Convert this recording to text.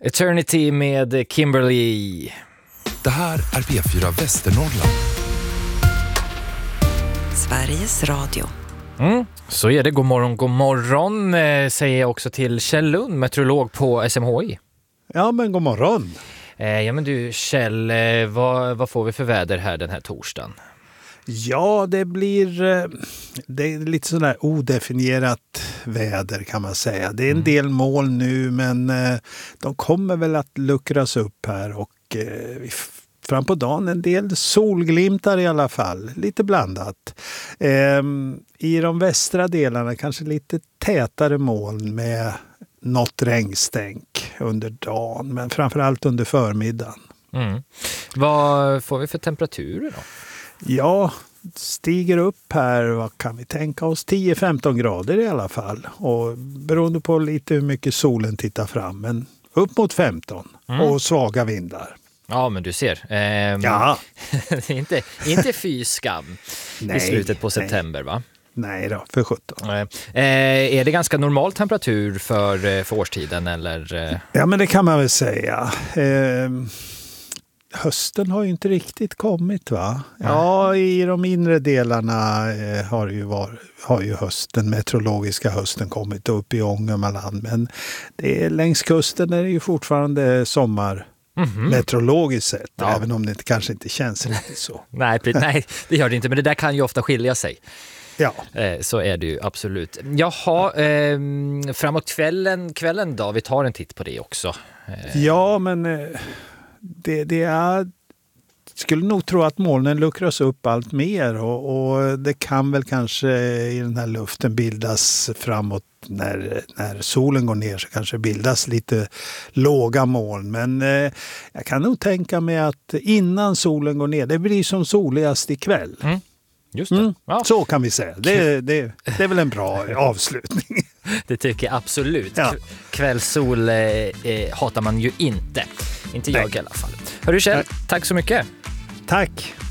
Eternity med Kimberly. Det här är P4 Västernorrland. Sveriges Radio. Så är det. God morgon säger jag också till Kjell Lund, meteorolog på SMHI. Ja, men god morgon. Ja men du Kjell, vad får vi för väder här den här torsdagen? Ja, det är lite sådär odefinierat väder kan man säga. Det är en del moln nu, men de kommer väl att luckras upp här och fram på dagen en del solglimtar i alla fall. Lite blandat. I de västra delarna kanske lite tätare moln med något regnstänk under dagen, men framförallt under förmiddagen. Vad får vi för temperaturer då? Ja, stiger upp här, vad kan vi tänka oss? 10-15 grader i alla fall. Och beroende på lite hur mycket solen tittar fram, men upp mot 15 och svaga vindar. Ja, men du ser. Ja. Det är inte fy skam i slutet på september, va? Nej då, för 17. Är det ganska normal temperatur för årstiden? Eller? Ja, men det kan man väl säga. Hösten har ju inte riktigt kommit, va? Ja, i de inre delarna har ju den meteorologiska hösten kommit upp i Ångermanland. Men längs kusten är det ju fortfarande sommar. Meteorologiskt sett, även om det kanske inte känns riktigt så. Nej, det gör det inte, men det där kan ju ofta skilja sig. Ja. Så är det ju absolut. Jaha, framåt kvällen då, vi tar en titt på det också. Ja, men skulle nog tro att molnen luckras upp allt mer och det kan väl kanske i den här luften bildas framåt när solen går ner, så kanske bildas lite låga moln. Men jag kan nog tänka mig att innan solen går ner, det blir som soligast ikväll. Just det. Ja. Så kan vi säga. Det är väl en bra avslutning. Det tycker jag absolut. Ja. Kvällssol hatar man ju inte. Inte jag i alla fall. Hörru Kjell, tack så mycket. Tack.